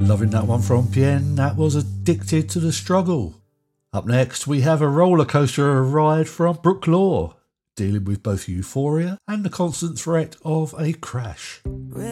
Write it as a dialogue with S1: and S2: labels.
S1: Loving that one from Bien. That was Addicted to the Struggle. Up next, we have a roller coaster ride from Brooke Law, dealing with both euphoria and the constant threat of a crash.